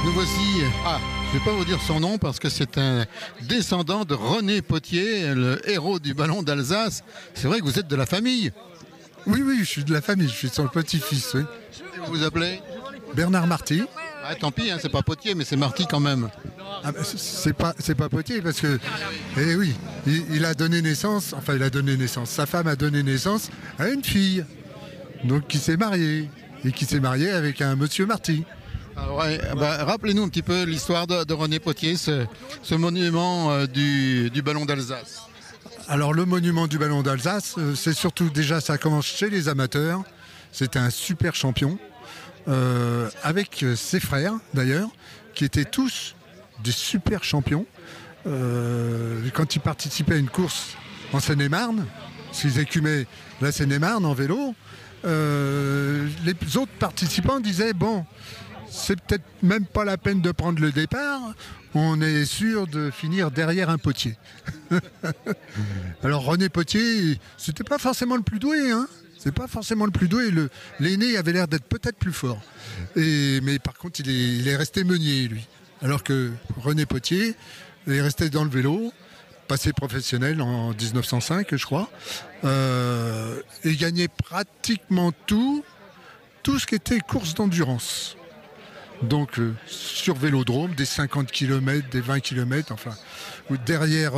Nous voici, je ne vais pas vous dire son nom parce que c'est un descendant de René Potier, le héros du ballon d'Alsace. C'est vrai que vous êtes de la famille. Oui, je suis de la famille, je suis son petit-fils, oui. Et vous vous appelez Bernard Marty. Ah, tant pis, c'est pas Potier, mais c'est Marty quand même. Ah, c'est pas Potier parce que, eh oui, il a donné naissance, sa femme a donné naissance à une fille, donc qui s'est mariée, et qui s'est mariée avec un monsieur Marty. Rappelez-nous un petit peu l'histoire de René Potier, ce monument du ballon d'Alsace. Alors le monument du ballon d'Alsace, c'est surtout déjà ça commence chez les amateurs. C'était un super champion avec ses frères d'ailleurs, qui étaient tous des super champions. Quand ils participaient à une course en Seine-et-Marne, s'ils écumaient la Seine-et-Marne en vélo, les autres participants disaient bon, c'est peut-être même pas la peine de prendre le départ, on est sûr de finir derrière un Potier. Alors René Potier, c'était pas forcément le plus doué, hein. C'est pas forcément le plus doué. L'aîné avait l'air d'être peut-être plus fort. Mais par contre, il est resté meunier, lui. Alors que René Potier est resté dans le vélo, passé professionnel en 1905, je crois, et gagnait pratiquement tout ce qui était course d'endurance. Donc sur vélodrome, des 50 km, des 20 km, enfin, ou derrière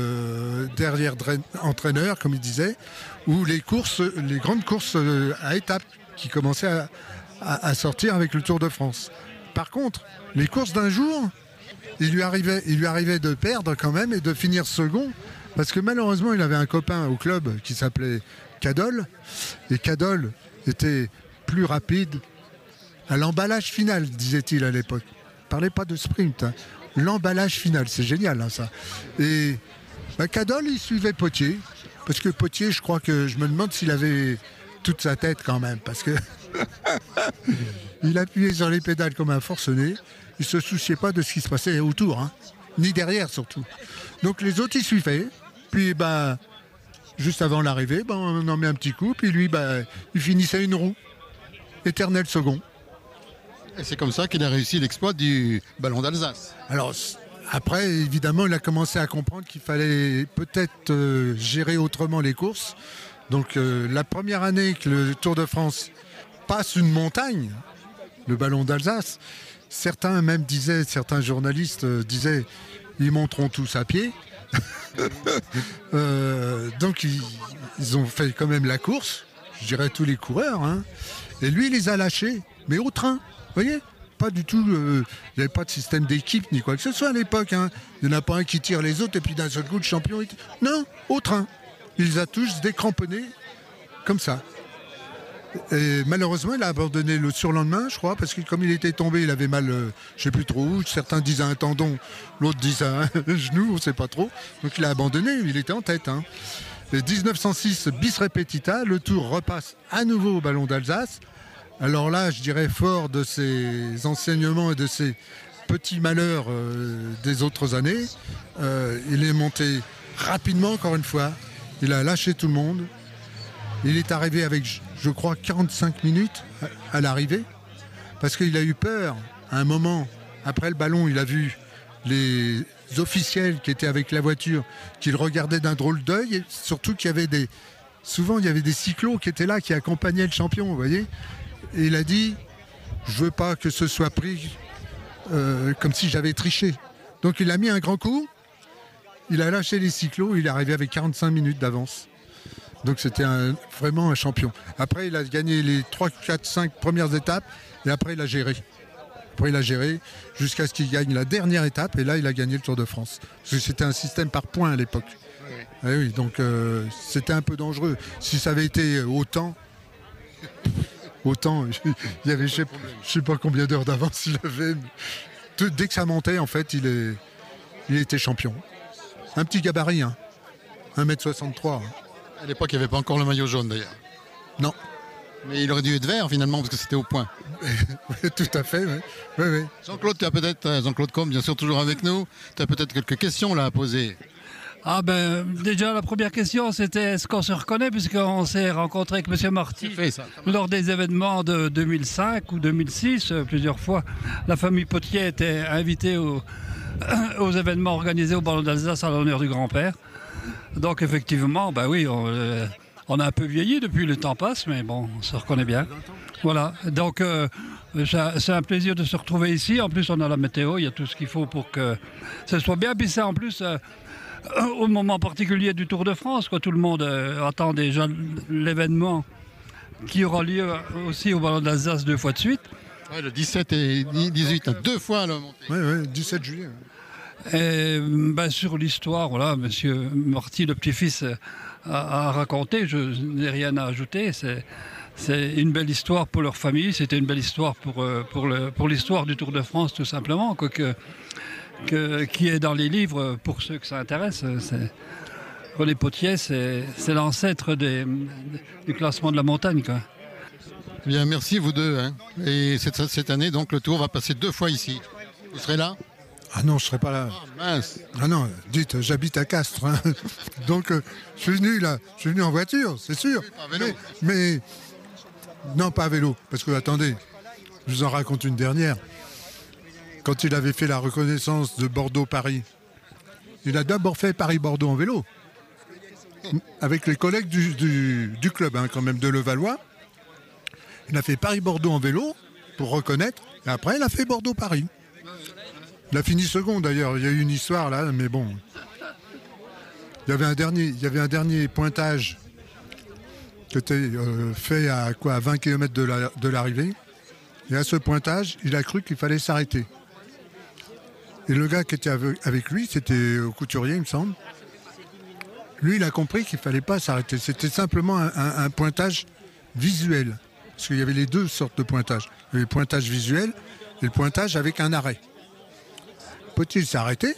entraîneur, comme il disait, ou les grandes courses à étapes qui commençaient à sortir avec le Tour de France. Par contre, les courses d'un jour, il lui arrivait de perdre quand même et de finir second, parce que malheureusement, il avait un copain au club qui s'appelait Cadol, et Cadol était plus rapide à l'emballage final, disait-il à l'époque. Il ne parlait pas de sprint, hein. L'emballage final, c'est génial, hein, ça. Et Cadol, il suivait Potier, parce que Potier, je me demande s'il avait toute sa tête quand même, parce que il appuyait sur les pédales comme un forcené, il ne se souciait pas de ce qui se passait autour, hein, ni derrière surtout. Donc les autres, ils suivaient, puis juste avant l'arrivée, on en met un petit coup, puis lui, il finissait une roue, éternel second. Et c'est comme ça qu'il a réussi l'exploit du ballon d'Alsace. Alors après, évidemment, il a commencé à comprendre qu'il fallait peut-être gérer autrement les courses. Donc la première année que le Tour de France passe une montagne, le ballon d'Alsace, certains journalistes disaient ils monteront tous à pied. Donc ils ont fait quand même la course, je dirais tous les coureurs, hein. Et lui, il les a lâchés, mais au train. Vous voyez, pas du tout, il n'y avait pas de système d'équipe ni quoi que ce soit à l'époque, hein. Il n'y en a pas un qui tire les autres et puis d'un seul coup le champion. Non, au train. Il les a tous décramponnés comme ça. Et malheureusement, il a abandonné le surlendemain, je crois, parce que comme il était tombé, il avait mal, je ne sais plus trop où. Certains disaient un tendon, l'autre disait un genou, on ne sait pas trop. Donc il a abandonné, il était en tête, hein. Et 1906, bis repetita, le Tour repasse à nouveau au ballon d'Alsace. Alors là, je dirais fort de ses enseignements et de ses petits malheurs des autres années, il est monté rapidement, encore une fois. Il a lâché tout le monde. Il est arrivé avec, je crois, 45 minutes à l'arrivée, parce qu'il a eu peur. À un moment, après le ballon, il a vu les officiels qui étaient avec la voiture, qui le regardaient d'un drôle d'œil, et surtout qu'il y avait souvent il y avait des cyclos qui étaient là, qui accompagnaient le champion, vous voyez. Et il a dit, je veux pas que ce soit pris comme si j'avais triché. Donc il a mis un grand coup, il a lâché les cyclos, il est arrivé avec 45 minutes d'avance. Donc c'était vraiment un champion. Après, il a gagné les 3, 4, 5 premières étapes, et après il a géré. Après il a géré jusqu'à ce qu'il gagne la dernière étape, et là il a gagné le Tour de France. Parce que c'était un système par points à l'époque. Oui. Et oui, donc c'était un peu dangereux. Si ça avait été autant, il y avait je sais pas combien d'heures d'avance il avait. Dès que ça montait, en fait, il était champion. Un petit gabarit, hein. 1m63. Hein. À l'époque, il n'y avait pas encore le maillot jaune d'ailleurs. Non. Mais il aurait dû être vert finalement parce que c'était au point. Tout à fait, oui. Oui. Jean-Claude Combe, bien sûr toujours avec nous. Tu as peut-être quelques questions là à poser. Ah ben, déjà la première question c'était est-ce qu'on se reconnaît puisqu'on s'est rencontré avec M. Marty lors des événements de 2005 ou 2006 plusieurs fois. La famille Potier était invitée aux événements organisés au Ballon d'Alsace à l'honneur du grand-père. Donc effectivement, ben oui, on a un peu vieilli depuis, le temps passe, mais bon, on se reconnaît bien. Voilà, donc c'est un plaisir de se retrouver ici. En plus on a la météo, il y a tout ce qu'il faut pour que ce soit bien. Puis c'est en plus... au moment particulier du Tour de France, quoi. Tout le monde attend déjà l'événement qui aura lieu aussi au Ballon d'Alsace 2 fois de suite. Ouais, le 17 et 18, 2 fois la montée. Oui, 17 juillet. Et ben, sur l'histoire, voilà, Monsieur Marty, le petit-fils, a raconté, je n'ai rien à ajouter. C'est une belle histoire pour leur famille, c'était une belle histoire pour l'histoire du Tour de France, tout simplement, quoi, qui est dans les livres pour ceux que ça intéresse. René Potier, c'est l'ancêtre du classement de la montagne, quoi. Bien, merci vous deux. Hein. Et cette année, donc, le Tour va passer 2 fois ici. Vous serez là? Ah non, je ne serai pas là. Ah mince. Ah non, dites, j'habite à Castres. Hein. Donc, je suis venu en voiture, c'est sûr. Oui, pas à vélo. Mais non, pas à vélo. Parce que, attendez, je vous en raconte une dernière. Quand il avait fait la reconnaissance de Bordeaux-Paris, il a d'abord fait Paris-Bordeaux en vélo. Avec les collègues du club, hein, quand même, de Levallois. Il a fait Paris-Bordeaux en vélo, pour reconnaître. Et après, il a fait Bordeaux-Paris. Il a fini second, d'ailleurs. Il y a eu une histoire, là, mais bon. Il y avait un dernier pointage qui était fait à 20 km de l'arrivée. Et à ce pointage, il a cru qu'il fallait s'arrêter. Et le gars qui était avec lui, c'était au couturier, il me semble. Lui, il a compris qu'il ne fallait pas s'arrêter. C'était simplement un pointage visuel. Parce qu'il y avait les 2 sortes de pointage. Il y avait le pointage visuel et le pointage avec un arrêt. Peut-il s'arrêter?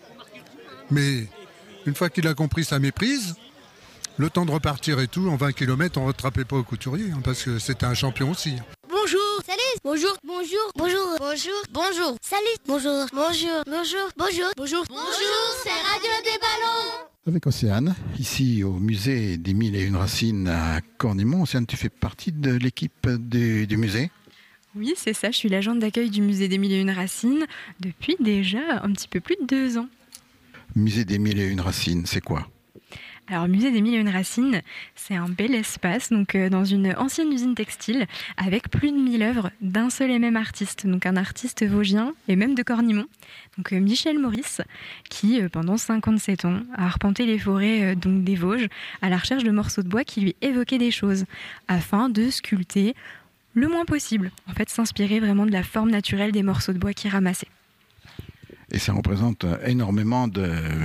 Mais une fois qu'il a compris sa méprise, le temps de repartir et tout, en 20 km, on ne rattrapait pas au couturier, hein, parce que c'était un champion aussi. Bonjour, salut, bonjour, bonjour, bonjour, bonjour, bonjour, salut, bonjour, bonjour, bonjour, bonjour, bonjour, bonjour, c'est Radio des Ballons. Avec Océane, ici au musée des 1001 Racines à Cornimont. Océane, tu fais partie de l'équipe du musée? Oui, c'est ça, je suis l'agente d'accueil du musée des 1001 Racines depuis déjà un petit peu plus de 2 ans. Musée des 1001 Racines, c'est quoi? Alors, le musée des 1001 Racines, c'est un bel espace donc, dans une ancienne usine textile avec plus de 1000 œuvres d'un seul et même artiste, donc un artiste vosgien et même de Cornimont, donc Michel Maurice, qui pendant 57 ans a arpenté les forêts donc des Vosges à la recherche de morceaux de bois qui lui évoquaient des choses, afin de sculpter le moins possible, en fait s'inspirer vraiment de la forme naturelle des morceaux de bois qu'il ramassait. Et ça représente énormément de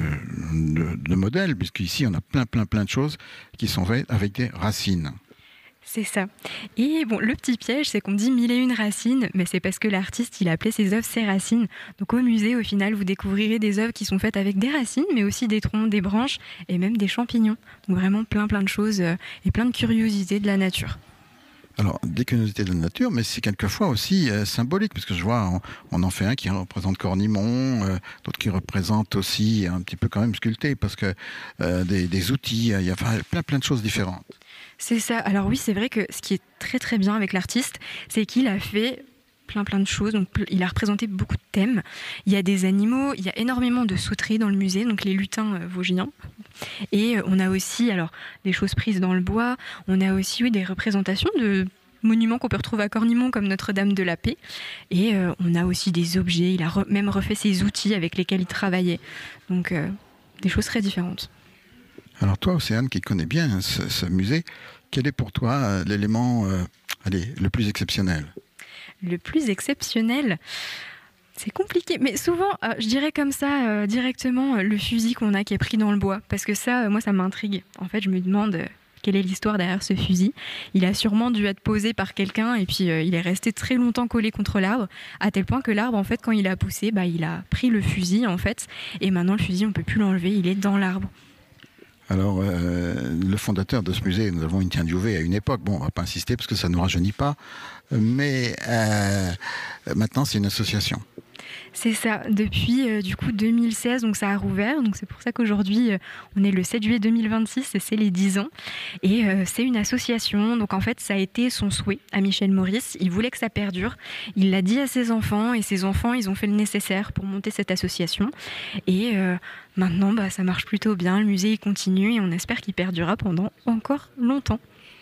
modèles, puisqu'ici, on a plein de choses qui sont faites avec des racines. C'est ça. Et bon, le petit piège, c'est qu'on dit 1001 racines, mais c'est parce que l'artiste, il appelait ses œuvres ses racines. Donc au musée, au final, vous découvrirez des œuvres qui sont faites avec des racines, mais aussi des troncs, des branches et même des champignons. Donc vraiment plein de choses et plein de curiosités de la nature. Alors, des curiosités de la nature, mais c'est quelquefois aussi symbolique, parce que je vois, on en fait un qui représente Cornimont, d'autres qui représentent aussi un petit peu quand même sculpté, parce que des outils, il y a plein de choses différentes. C'est ça. Alors oui, c'est vrai que ce qui est très bien avec l'artiste, c'est qu'il a fait plein de choses. Donc, il a représenté beaucoup de thèmes. Il y a des animaux, il y a énormément de sauteries dans le musée, donc les lutins vosgiens. Et on a aussi des choses prises dans le bois. On a aussi des représentations de monuments qu'on peut retrouver à Cornimont comme Notre-Dame de la Paix. Et on a aussi des objets. Il a même refait ses outils avec lesquels il travaillait. Donc des choses très différentes. Alors toi, Océane, qui connais bien ce musée, quel est pour toi l'élément le plus exceptionnel? Le plus exceptionnel, c'est compliqué, mais souvent, je dirais comme ça, directement, le fusil qu'on a qui est pris dans le bois, parce que ça, moi, ça m'intrigue. En fait, je me demande quelle est l'histoire derrière ce fusil. Il a sûrement dû être posé par quelqu'un, et puis il est resté très longtemps collé contre l'arbre, à tel point que l'arbre, en fait, quand il a poussé, il a pris le fusil, en fait, et maintenant, le fusil, on ne peut plus l'enlever, il est dans l'arbre. Alors, le fondateur de ce musée, nous avons interviewé à une époque, bon, on ne va pas insister parce que ça ne nous rajeunit pas, mais maintenant c'est une association. C'est ça, depuis du coup 2016, donc ça a rouvert, donc c'est pour ça qu'aujourd'hui on est le 7 juillet 2026 et c'est les 10 ans. Et c'est une association, donc en fait ça a été son souhait à Michel Maurice, il voulait que ça perdure, il l'a dit à ses enfants et ses enfants ils ont fait le nécessaire pour monter cette association. Et maintenant ça marche plutôt bien, le musée il continue et on espère qu'il perdurera pendant encore longtemps.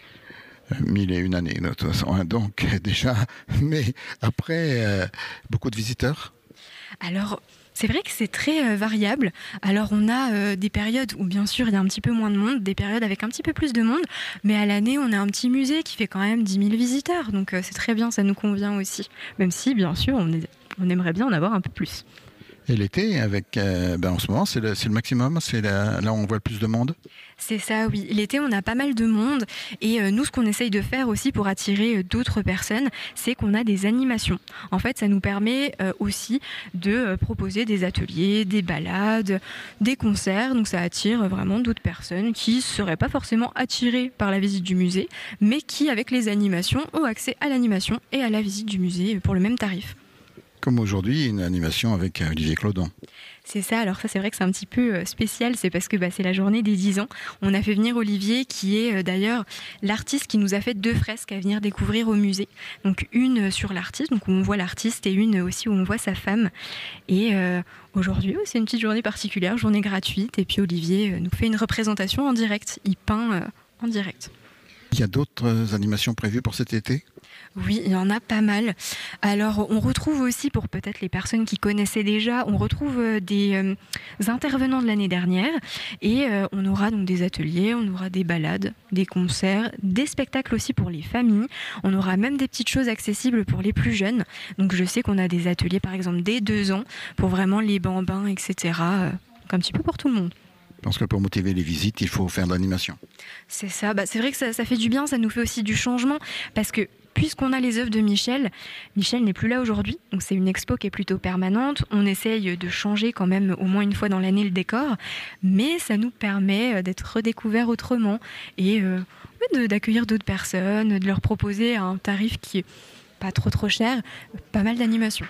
1001 années, de toute façon, hein, donc déjà, mais après, beaucoup de visiteurs. Alors, c'est vrai que c'est très variable. Alors, on a des périodes où, bien sûr, il y a un petit peu moins de monde, des périodes avec un petit peu plus de monde, mais à l'année, on a un petit musée qui fait quand même 10 000 visiteurs, donc c'est très bien, ça nous convient aussi. Même si, bien sûr, on aimerait bien en avoir un peu plus. Et l'été, avec, en ce moment, c'est le maximum, c'est là où on voit le plus de monde. C'est ça, oui. L'été, on a pas mal de monde. Et nous, ce qu'on essaye de faire aussi pour attirer d'autres personnes, c'est qu'on a des animations. En fait, ça nous permet aussi de proposer des ateliers, des balades, des concerts. Donc, ça attire vraiment d'autres personnes qui ne seraient pas forcément attirées par la visite du musée, mais qui, avec les animations, ont accès à l'animation et à la visite du musée pour le même tarif. Comme aujourd'hui, une animation avec Olivier Clodon. C'est ça, alors ça c'est vrai que c'est un petit peu spécial, c'est parce que c'est la journée des 10 ans. On a fait venir Olivier, qui est d'ailleurs l'artiste qui nous a fait 2 fresques à venir découvrir au musée. Donc une sur l'artiste, donc où on voit l'artiste, et une aussi où on voit sa femme. Et aujourd'hui, c'est une petite journée particulière, journée gratuite, et puis Olivier nous fait une représentation en direct, il peint en direct. Il y a d'autres animations prévues pour cet été ? Oui, il y en a pas mal. Alors, on retrouve aussi, pour peut-être les personnes qui connaissaient déjà, on retrouve des intervenants de l'année dernière et on aura donc des ateliers, on aura des balades, des concerts, des spectacles aussi pour les familles. On aura même des petites choses accessibles pour les plus jeunes. Donc, je sais qu'on a des ateliers, par exemple, dès 2 ans, pour vraiment les bambins, etc. Donc, un petit peu pour tout le monde. Parce que pour motiver les visites, il faut faire de l'animation. C'est ça. C'est vrai que ça fait du bien, ça nous fait aussi du changement, parce que puisqu'on a les œuvres de Michel n'est plus là aujourd'hui, donc c'est une expo qui est plutôt permanente. On essaye de changer quand même au moins une fois dans l'année le décor, mais ça nous permet d'être redécouverts autrement et d'accueillir d'autres personnes, de leur proposer un tarif qui est pas trop cher, pas mal d'animations.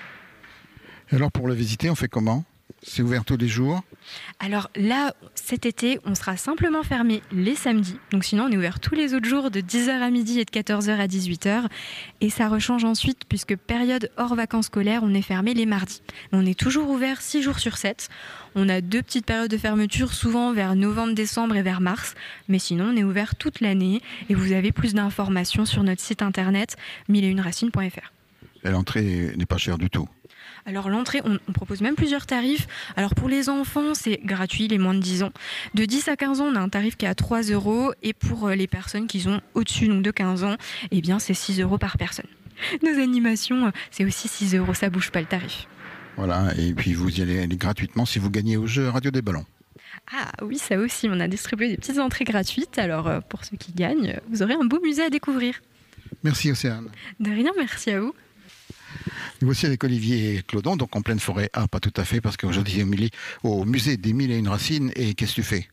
Alors pour le visiter, on fait comment ? C'est ouvert tous les jours ? Alors là, cet été, on sera simplement fermé les samedis. Donc sinon, on est ouvert tous les autres jours de 10h à midi et de 14h à 18h. Et ça rechange ensuite, puisque période hors vacances scolaires, on est fermé les mardis. Mais on est toujours ouvert 6 jours sur 7. On a 2 petites périodes de fermeture, souvent vers novembre, décembre et vers mars. Mais sinon, on est ouvert toute l'année. Et vous avez plus d'informations sur notre site internet 1001racines.fr. Et l'entrée n'est pas chère du tout. Alors l'entrée, on propose même plusieurs tarifs. Alors pour les enfants, c'est gratuit, les moins de 10 ans. De 10 à 15 ans, on a un tarif qui est à 3 €. Et pour les personnes qui sont au-dessus donc de 15 ans, eh bien c'est 6 € par personne. Nos animations, c'est aussi 6 €, ça bouge pas le tarif. Voilà, et puis vous y allez gratuitement si vous gagnez au jeu Radio des Ballons. Ah oui, ça aussi, on a distribué des petites entrées gratuites. Alors pour ceux qui gagnent, vous aurez un beau musée à découvrir. Merci Océane. De rien, merci à vous. Nous voici avec Olivier Clodon, donc en pleine forêt. Ah, pas tout à fait, parce qu'aujourd'hui, au musée des 1001 Racines. Et qu'est-ce que tu fais ?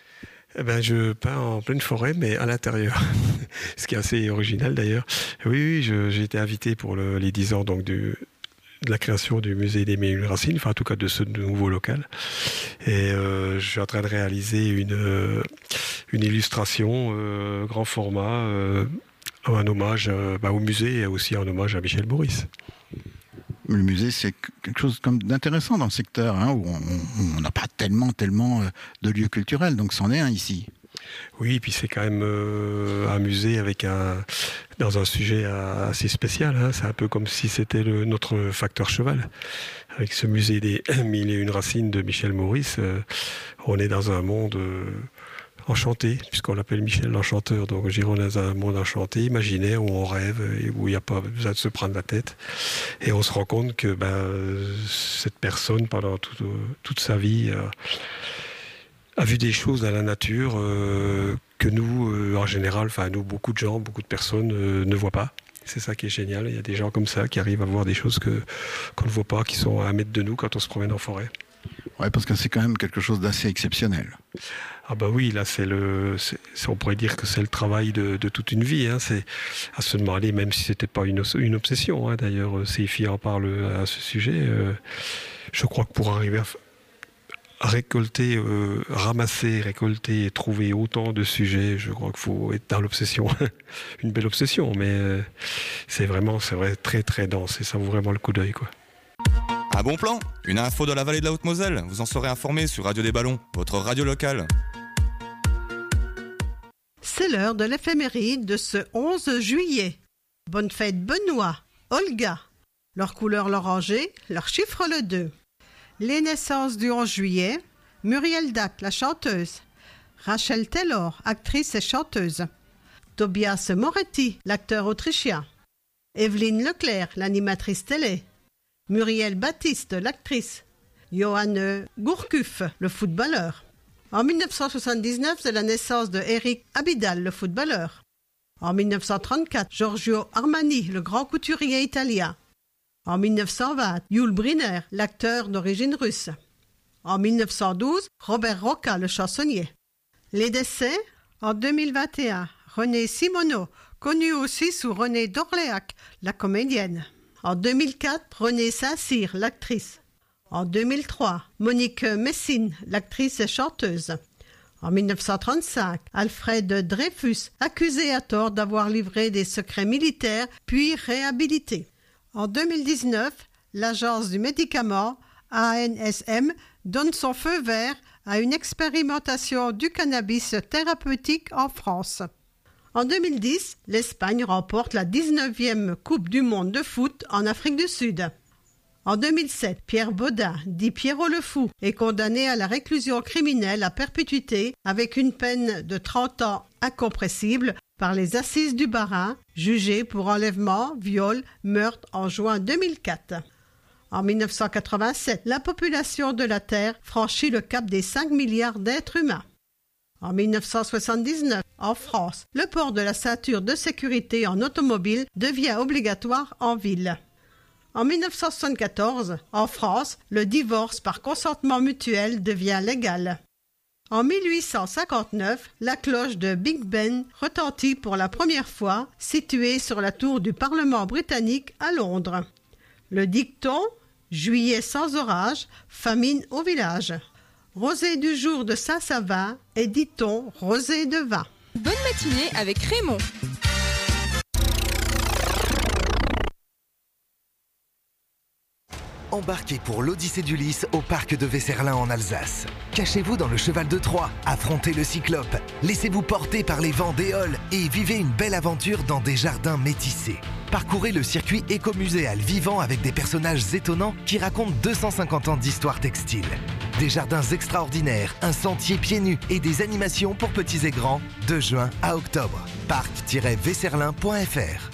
Je peins en pleine forêt, mais à l'intérieur. Ce qui est assez original d'ailleurs. Oui, j'ai été invité pour les 10 ans donc, de la création du musée des 1001 Racines, enfin en tout cas de ce nouveau local. Et je suis en train de réaliser une illustration grand format, un hommage au musée et aussi un hommage à Michel Maurice. Le musée, c'est quelque chose comme d'intéressant dans le secteur, où on n'a pas tellement de lieux culturels, donc c'en est un ici. Oui, et puis c'est quand même un musée dans un sujet assez spécial. C'est un peu comme si c'était notre facteur cheval. Avec ce musée des 1001 Racines de Michel Maurice, on est dans un monde enchanté, puisqu'on l'appelle Michel l'Enchanteur. Donc je dirais on est dans un monde enchanté, imaginaire, où on rêve et où il n'y a pas besoin de se prendre la tête. Et on se rend compte que cette personne, pendant toute sa vie, a vu des choses dans la nature que nous, en général, nous, beaucoup de gens, beaucoup de personnes ne voient pas. C'est ça qui est génial. Il y a des gens comme ça qui arrivent à voir des choses qu'on ne voit pas, qui sont à 1 mètre de nous quand on se promène en forêt. Oui, parce que c'est quand même quelque chose d'assez exceptionnel. Ah bah oui, là on pourrait dire que c'est le travail de toute une vie. Hein. C'est à se demander, même si c'était pas une obsession. Hein. D'ailleurs, CFI en parle à ce sujet. Je crois que pour arriver à récolter, ramasser, récolter et trouver autant de sujets, je crois qu'il faut être dans l'obsession. Une belle obsession, mais c'est vrai, très très dense et ça vaut vraiment le coup d'œil, quoi. Un bon plan, une info de la vallée de la Haute-Moselle. Vous en serez informé sur Radio des Ballons, votre radio locale. C'est l'heure de l'éphéméride de ce 11 juillet. Bonne fête Benoît, Olga. Leur couleur l'oranger, leur chiffre le 2. Les naissances du 11 juillet. Muriel Dac, la chanteuse. Rachel Taylor, actrice et chanteuse. Tobias Moretti, l'acteur autrichien. Evelyne Leclerc, l'animatrice télé. Muriel Baptiste, l'actrice. Johan Gourcuff, le footballeur. En 1979, c'est la naissance de Eric Abidal, le footballeur. En 1934, Giorgio Armani, le grand couturier italien. En 1920, Yul Brynner, l'acteur d'origine russe. En 1912, Robert Rocca, le chansonnier. Les décès, en 2021, Renée Simoneau, connue aussi sous Renée d'Orléac, la comédienne. En 2004, Renée Saint-Cyr, l'actrice. En 2003, Monique Messine, l'actrice et chanteuse. En 1935, Alfred Dreyfus, accusé à tort d'avoir livré des secrets militaires, puis réhabilité. En 2019, l'agence du médicament, ANSM, donne son feu vert à une expérimentation du cannabis thérapeutique en France. En 2010, l'Espagne remporte la 19e Coupe du monde de foot en Afrique du Sud. En 2007, Pierre Baudin, dit Pierrot le Fou, est condamné à la réclusion criminelle à perpétuité avec une peine de 30 ans incompressible par les assises du Bas-Rhin, jugé pour enlèvement, viol, meurtre en juin 2004. En 1987, la population de la Terre franchit le cap des 5 milliards d'êtres humains. En 1979, en France, le port de la ceinture de sécurité en automobile devient obligatoire en ville. En 1974, en France, le divorce par consentement mutuel devient légal. En 1859, la cloche de Big Ben retentit pour la première fois, située sur la tour du Parlement britannique à Londres. Le dicton « Juillet sans orage, famine au village ». Rosée du jour de Saint-Savin et dit-on rosée de vin. Bonne matinée avec Raymond. Embarquez pour l'Odyssée d'Ulysse au parc de Weserlin en Alsace. Cachez-vous dans le cheval de Troie, affrontez le cyclope, laissez-vous porter par les vents d'Éole et vivez une belle aventure dans des jardins métissés. Parcourez le circuit écomuséal vivant avec des personnages étonnants qui racontent 250 ans d'histoire textile. Des jardins extraordinaires, un sentier pieds nus et des animations pour petits et grands de juin à octobre. parc-weserlin.fr.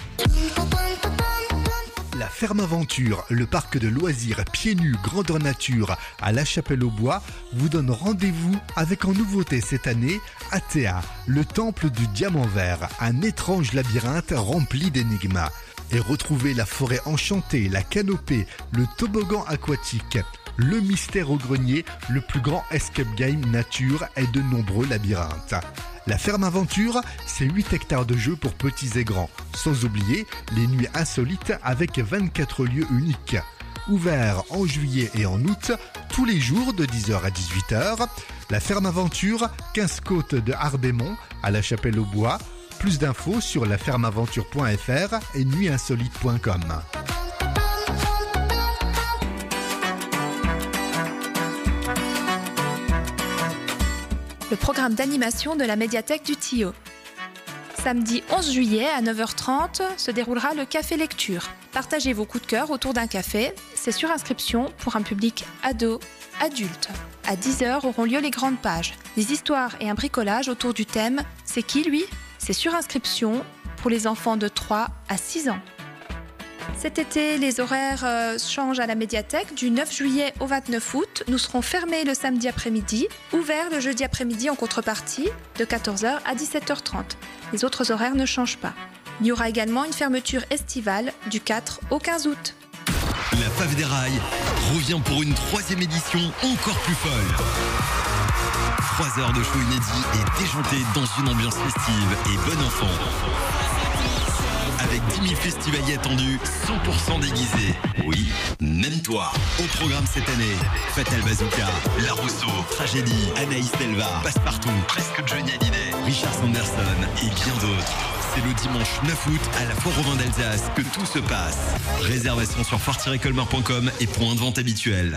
La Ferme Aventure, le parc de loisirs pieds nus grandeur nature à La Chapelle-aux-Bois, vous donne rendez-vous avec en nouveauté cette année Athéa, le temple du diamant vert, un étrange labyrinthe rempli d'énigmes. Et retrouvez la forêt enchantée, la canopée, le toboggan aquatique, le mystère au grenier, le plus grand escape game nature et de nombreux labyrinthes. La Ferme Aventure, c'est 8 hectares de jeux pour petits et grands. Sans oublier les nuits insolites avec 24 lieux uniques. Ouvert en juillet et en août, tous les jours de 10h à 18h. La Ferme Aventure, 15 côtes de Hardémont, à La Chapelle-aux-Bois. Plus d'infos sur lafermeaventure.fr et nuitsinsolite.com. Le programme d'animation de la médiathèque du Tillot. Samedi 11 juillet à 9h30 se déroulera le Café Lecture. Partagez vos coups de cœur autour d'un café. C'est sur inscription pour un public ado, adulte. À 10h auront lieu les grandes pages. Des histoires et un bricolage autour du thème « C'est qui lui ?» C'est sur inscription pour les enfants de 3 à 6 ans. Cet été, les horaires changent à la médiathèque. Du 9 juillet au 29 août, nous serons fermés le samedi après-midi, ouverts le jeudi après-midi en contrepartie, de 14h à 17h30. Les autres horaires ne changent pas. Il y aura également une fermeture estivale du 4 au 15 août. La Fave des Rails revient pour une 3e édition encore plus folle. 3 heures de show inédit et déjanté dans une ambiance festive et bon enfant. Avec 10 000 festivaliers attendus, 100% déguisés. Oui, même toi. Au programme cette année, Fatal Bazooka, La Rousseau, Tragédie, Anaïs Selva, Passepartout, Presque Johnny Hallyday, Richard Sanderson et bien d'autres. C'est le dimanche 9 août à la Foire au Vin d'Alsace que tout se passe. Réservation sur fort-colmar.com et points de vente habituels.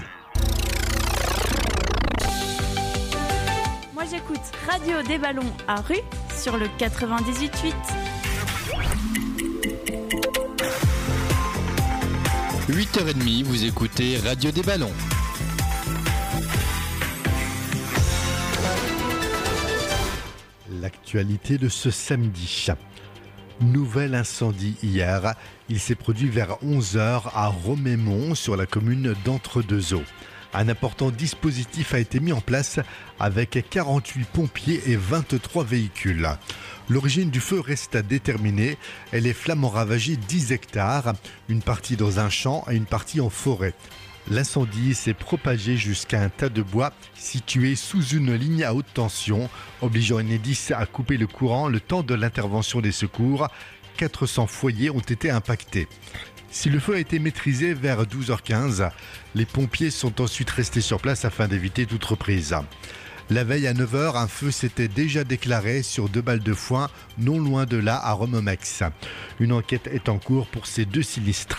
Moi j'écoute Radio des Ballons à Rue sur le 98.8. 8h30, vous écoutez Radio des Ballons. L'actualité de ce samedi. Nouvel incendie hier. Il s'est produit vers 11h à Romaimont, sur la commune d'Entre-deux-Eaux. Un important dispositif a été mis en place avec 48 pompiers et 23 véhicules. L'origine du feu reste à déterminer et les flammes ont ravagé 10 hectares, une partie dans un champ et une partie en forêt. L'incendie s'est propagé jusqu'à un tas de bois situé sous une ligne à haute tension, obligeant Enedis à couper le courant le temps de l'intervention des secours. 400 foyers ont été impactés. Si le feu a été maîtrisé vers 12h15, les pompiers sont ensuite restés sur place afin d'éviter toute reprise. La veille à 9h, un feu s'était déjà déclaré sur 2 balles de foin, non loin de là, à Romomex. Une enquête est en cours pour ces 2 sinistres.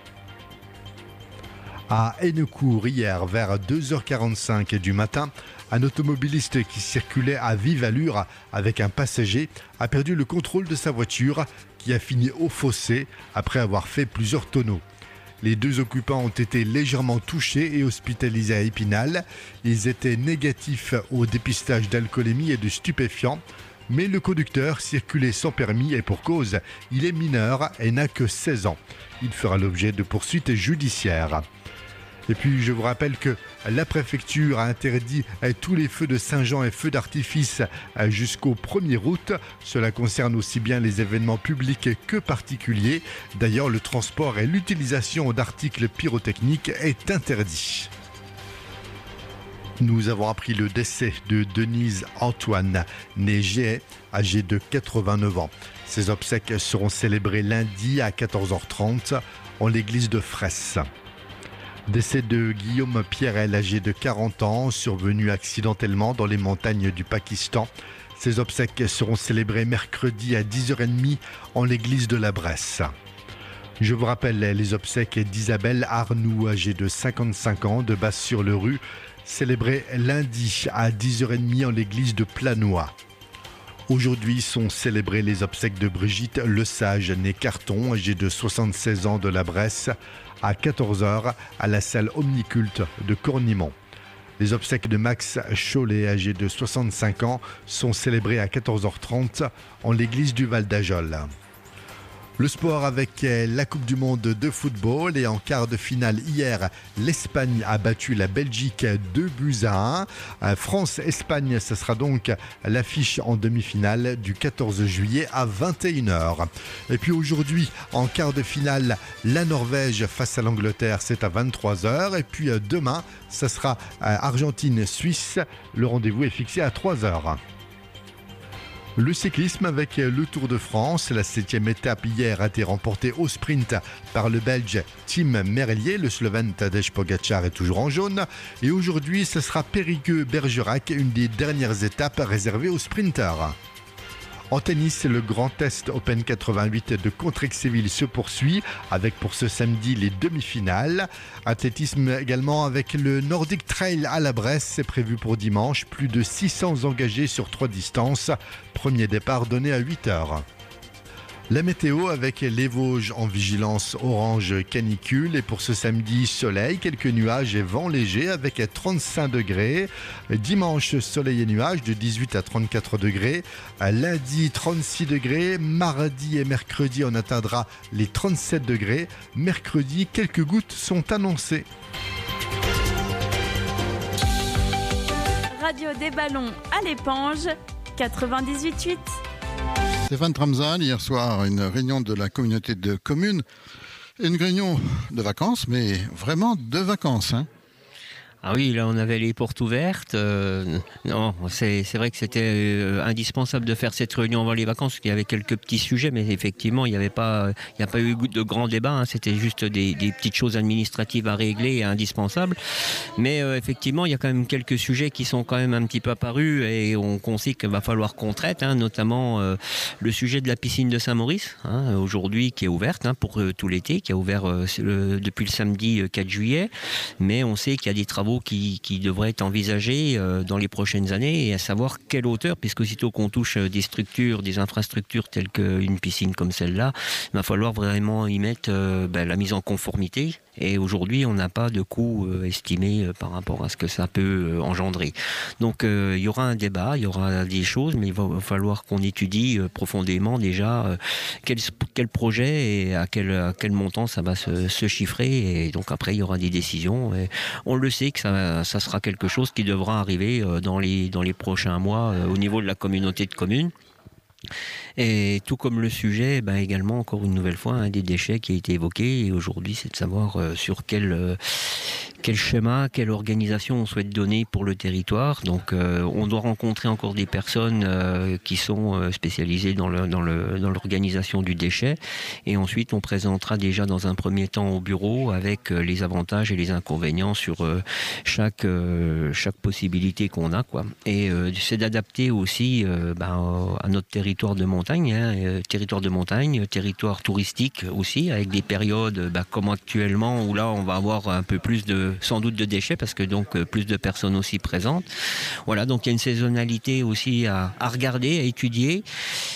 À Hennecourt, hier, vers 2h45 du matin, un automobiliste qui circulait à vive allure avec un passager a perdu le contrôle de sa voiture qui a fini au fossé après avoir fait plusieurs tonneaux. Les 2 occupants ont été légèrement touchés et hospitalisés à Épinal. Ils étaient négatifs au dépistage d'alcoolémie et de stupéfiants. Mais le conducteur circulait sans permis et pour cause, il est mineur et n'a que 16 ans. Il fera l'objet de poursuites judiciaires. Et puis je vous rappelle que la préfecture a interdit tous les feux de Saint-Jean et feux d'artifice jusqu'au 1er août. Cela concerne aussi bien les événements publics que particuliers. D'ailleurs, le transport et l'utilisation d'articles pyrotechniques est interdit. Nous avons appris le décès de Denise Antoine, née Géhet, âgée de 89 ans. Ses obsèques seront célébrées lundi à 14h30 en l'église de Fraisse. Décès de Guillaume Pierrel, âgé de 40 ans, survenu accidentellement dans les montagnes du Pakistan. Ses obsèques seront célébrées mercredi à 10h30 en l'église de la Bresse. Je vous rappelle les obsèques d'Isabelle Arnoux, âgée de 55 ans, de Basse-sur-le-Rue, célébrées lundi à 10h30 en l'église de Planois. Aujourd'hui sont célébrées les obsèques de Brigitte Lesage, née Carton, âgée de 76 ans, de la Bresse, à 14h à la salle Omniculte de Cornimont. Les obsèques de Max Cholet, âgé de 65 ans, sont célébrées à 14h30 en l'église du Val d'Ajol. Le sport avec la Coupe du Monde de football et en quart de finale hier, l'Espagne a battu la Belgique 2-1. France-Espagne, ce sera donc l'affiche en demi-finale du 14 juillet à 21h. Et puis aujourd'hui, en quart de finale, la Norvège face à l'Angleterre, c'est à 23h. Et puis demain, ce sera Argentine-Suisse. Le rendez-vous est fixé à 3h. Le cyclisme avec le Tour de France. La 7e étape hier a été remportée au sprint par le Belge Tim Merlier. Le Slovène Tadej Pogačar est toujours en jaune. Et aujourd'hui, ce sera Périgueux-Bergerac, une des dernières étapes réservées aux sprinteurs. En tennis, le Grand Est Open 88 de Contrexéville se poursuit avec pour ce samedi les demi-finales. Athlétisme également avec le Nordic Trail à la Bresse, c'est prévu pour dimanche. Plus de 600 engagés sur 3 distances. Premier départ donné à 8h. La météo avec les Vosges en vigilance orange canicule et pour ce samedi soleil, quelques nuages et vent léger avec 35 degrés. Dimanche soleil et nuages de 18 à 34 degrés. Lundi 36 degrés. Mardi et mercredi on atteindra les 37 degrés. Mercredi quelques gouttes sont annoncées. Radio des Ballons à l'Épange 98.8. Stéphane Tramzal, hier soir, une réunion de la communauté de communes Une réunion de vacances, mais vraiment de vacances, hein. Ah oui, là on avait les portes ouvertes. Non, c'est vrai que c'était indispensable de faire cette réunion avant les vacances, parce qu'il y avait quelques petits sujets, mais effectivement il n'y a pas eu de grands débats, hein, c'était juste des petites choses administratives à régler et indispensables. Mais effectivement il y a quand même quelques sujets qui sont quand même un petit peu apparus et qu'on sait qu'il va falloir qu'on traite, hein, notamment le sujet de la piscine de Saint-Maurice, hein, aujourd'hui qui est ouverte, hein, pour tout l'été, qui a ouvert depuis le samedi 4 juillet, mais on sait qu'il y a des travaux qui devraient être envisagés dans les prochaines années, et à savoir quelle hauteur, puisque aussitôt qu'on touche des infrastructures telles qu'une piscine comme celle-là, il va falloir vraiment y mettre la mise en conformité. Et aujourd'hui, on n'a pas de coût estimé par rapport à ce que ça peut engendrer. Donc il y aura un débat, il y aura des choses, mais il va falloir qu'on étudie profondément déjà quel projet et à quel montant ça va se chiffrer. Et donc après, il y aura des décisions. Et on le sait que ça sera quelque chose qui devra arriver dans les prochains mois au niveau de la communauté de communes. Et tout comme le sujet, également encore une nouvelle fois, un des déchets qui a été évoqué, et aujourd'hui c'est de savoir sur quel schéma, quelle organisation on souhaite donner pour le territoire. Donc on doit rencontrer encore des personnes qui sont spécialisées dans l'organisation du déchet, et ensuite on présentera déjà dans un premier temps au bureau avec les avantages et les inconvénients sur chaque possibilité qu'on a, quoi. Et c'est d'adapter aussi à notre territoire de montagne, territoire touristique aussi, avec des périodes comme actuellement où là on va avoir un peu plus sans doute de déchets, parce que donc plus de personnes aussi présentes. Voilà, donc il y a une saisonnalité aussi à regarder, à étudier.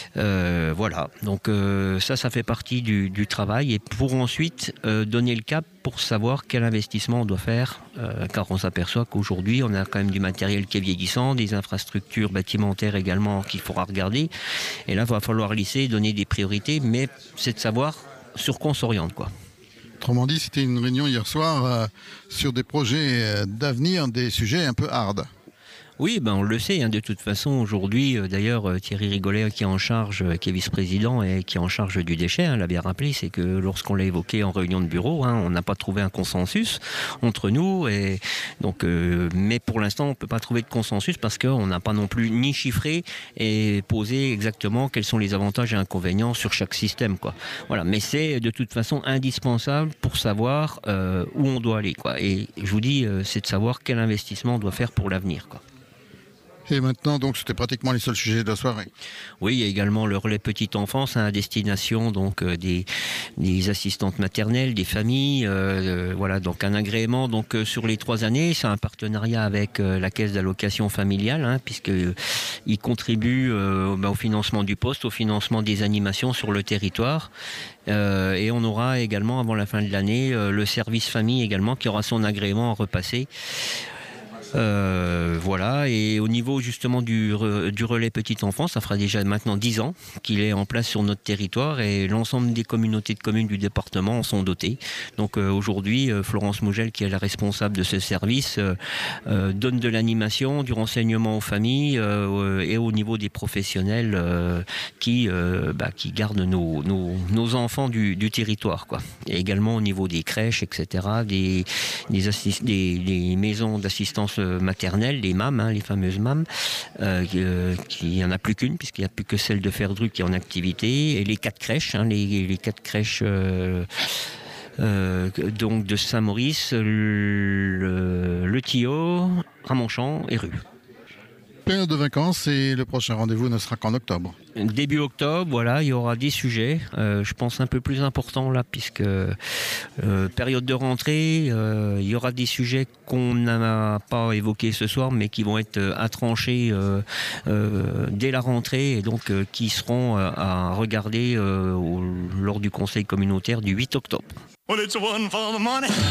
Voilà, donc ça fait partie du travail, et pour ensuite donner le cap pour savoir quel investissement on doit faire, car on s'aperçoit qu'aujourd'hui on a quand même du matériel qui est vieillissant, des infrastructures bâtimentaires également qu'il faudra regarder, et là il va falloir lisser, donner des priorités, mais c'est de savoir sur quoi on s'oriente, quoi. Autrement dit, c'était une réunion hier soir sur des projets d'avenir, des sujets un peu hard. Oui, on le sait, hein, de toute façon, aujourd'hui, d'ailleurs, Thierry Rigolet, qui est en charge, qui est vice-président et qui est en charge du déchet, hein, l'a bien rappelé, c'est que lorsqu'on l'a évoqué en réunion de bureau, hein, on n'a pas trouvé un consensus entre nous, et donc, mais pour l'instant, on ne peut pas trouver de consensus parce qu'on n'a pas non plus ni chiffré et posé exactement quels sont les avantages et inconvénients sur chaque système, quoi. Voilà, mais c'est de toute façon indispensable pour savoir où on doit aller, quoi. Et je vous dis, c'est de savoir quel investissement on doit faire pour l'avenir, quoi. Et maintenant, donc, c'était pratiquement les seuls sujets de la soirée. Oui, il y a également le relais petite enfance, à destination donc des assistantes maternelles, des familles. Voilà, donc un agrément donc sur les 3 années. C'est un partenariat avec la caisse d'allocation familiale, hein, puisqu'il contribue au financement du poste, au financement des animations sur le territoire. Et on aura également, avant la fin de l'année, le service famille également, qui aura son agrément à repasser. Voilà, et au niveau justement du relais petite enfance, ça fera déjà maintenant 10 ans qu'il est en place sur notre territoire, et l'ensemble des communautés de communes du département en sont dotées. Donc aujourd'hui, Florence Mougel, qui est la responsable de ce service, donne de l'animation, du renseignement aux familles et au niveau des professionnels qui gardent nos enfants du territoire, quoi. Et également au niveau des crèches, etc., des maisons d'assistance maternelle, les MAM, hein, les fameuses MAM, il n'y en a plus qu'une, puisqu'il n'y a plus que celle de Ferdruc qui est en activité, et les 4 crèches, hein, les 4 crèches donc de Saint-Maurice, le Tillot, Ramonchamp et Rue. Période de vacances, et le prochain rendez-vous ne sera qu'en octobre. Début octobre, voilà, il y aura des sujets, je pense un peu plus importants là, puisque période de rentrée, il y aura des sujets qu'on n'a pas évoqués ce soir, mais qui vont être à trancher dès la rentrée, et donc qui seront à regarder lors du conseil communautaire du 8 octobre.